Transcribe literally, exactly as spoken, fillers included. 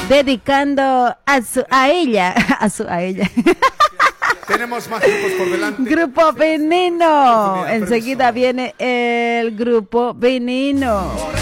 dedicando a su, a ella, a su, a ella. Tenemos más grupos por delante. Grupo Veneno. Enseguida viene el Grupo Veneno.